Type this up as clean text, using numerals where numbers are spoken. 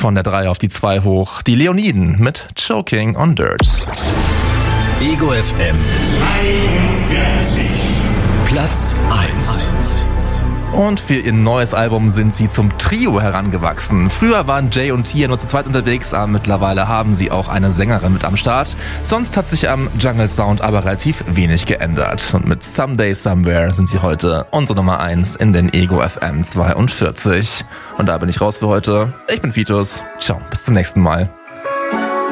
Von der 3 auf die 2 hoch. Die Leoniden mit Choking on Dirt. Ego FM 42. Platz 1. Und für ihr neues Album sind sie zum Trio herangewachsen. Früher waren Jay und Tia nur zu zweit unterwegs, aber mittlerweile haben sie auch eine Sängerin mit am Start. Sonst hat sich am Jungle Sound aber relativ wenig geändert. Und mit Someday Somewhere sind sie heute unsere Nummer 1 in den Ego FM 42. Und da bin ich raus für heute. Ich bin Vitus. Ciao, bis zum nächsten Mal.